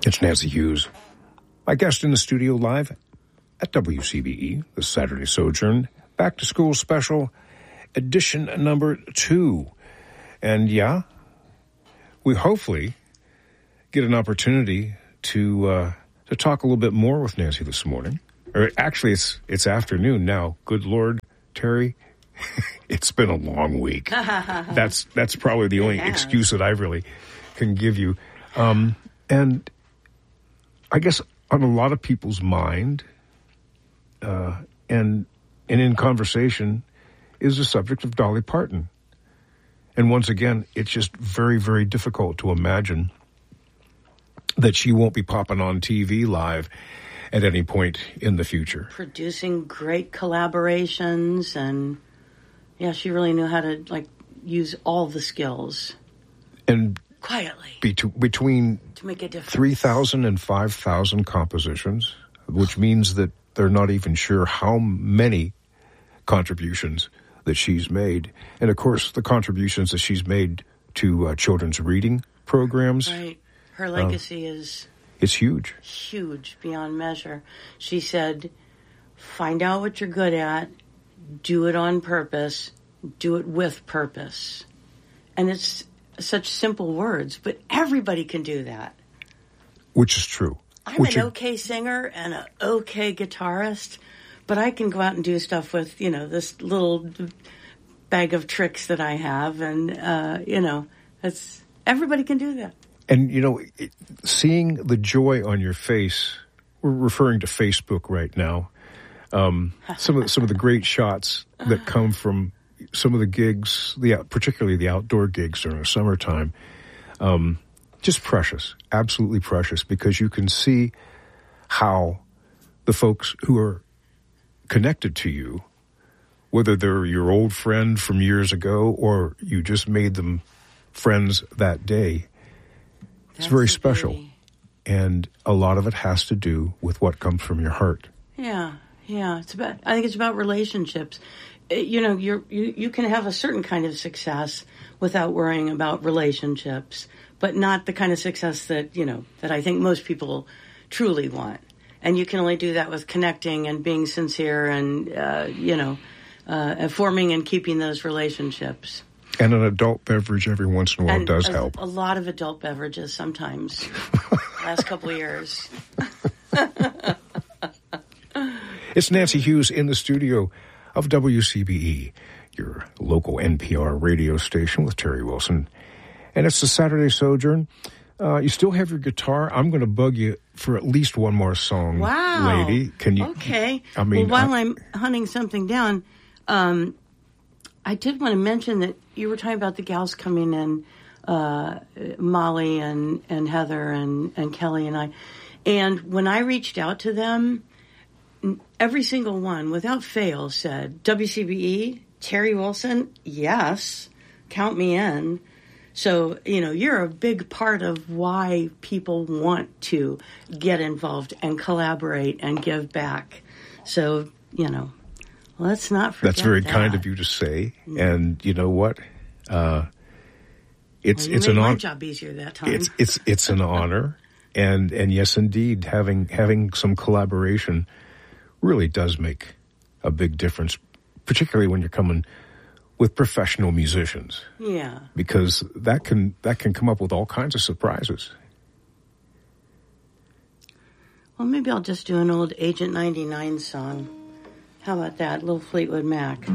It's Nancy Hughes, my guest in the studio live at WCBE, the Saturday Sojourn Back to School Special, edition number 2. And yeah, we hopefully get an opportunity to talk a little bit more with Nancy this morning. Or actually, it's afternoon now. Good Lord, Terry, it's been a long week. That's probably the only excuse that I really can give you. And I guess on a lot of people's mind, and in conversation, is the subject of Dolly Parton. And once again, it's just very, very difficult to imagine that she won't be popping on TV live at any point in the future. Producing great collaborations, and yeah, she really knew how to use all the skills. And quietly. Between to make a difference. 3,000 and 5,000 compositions, which means that they're not even sure how many contributions that she's made. And of course, the contributions that she's made to children's reading programs. Right. Her legacy is... It's huge. Huge, beyond measure. She said, find out what you're good at, do it on purpose, do it with purpose. And it's such simple words, but everybody can do that. Which is true. I'm an okay singer and an okay guitarist, but I can go out and do stuff with, this little bag of tricks that I have, and, everybody can do that. And, seeing the joy on your face, we're referring to Facebook right now, some of the great shots that come from some of the gigs, particularly the outdoor gigs during the summertime, just precious, absolutely precious, because you can see how the folks who are connected to you, whether they're your old friend from years ago or you just made them friends that day, it's very special. And a lot of it has to do with what comes from your heart. Yeah. I think it's about relationships. You can have a certain kind of success without worrying about relationships, but not the kind of success that I think most people truly want. And you can only do that with connecting and being sincere and, forming and keeping those relationships. And an adult beverage every once in a while does help. A lot of adult beverages sometimes. Last couple of years. It's Nancy Hughes in the studio of WCBE, your local NPR radio station with Terry Wilson. And it's the Saturday Sojourn. You still have your guitar. I'm going to bug you for at least one more song, lady. Can you? Okay. While I'm hunting something down, I did want to mention that you were talking about the gals coming in, Molly and Heather and Kelly and I. And when I reached out to them, every single one, without fail, said, WCBE, Terry Wilson, yes, count me in. So, you're a big part of why people want to get involved and collaborate and give back. So, let's not forget That's very that. kind of you to say. And you know what? It's made an my honor. job easier that time. It's an honor. And yes, indeed, having some collaboration really does make a big difference, particularly when you're coming with professional musicians. Yeah. Because that can come up with all kinds of surprises. Well, maybe I'll just do an old Agent 99 song. How about that? Little Fleetwood Mac.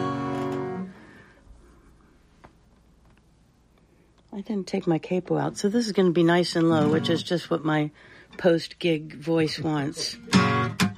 I didn't take my capo out, so this is going to be nice and low, which is just what my post-gig voice wants.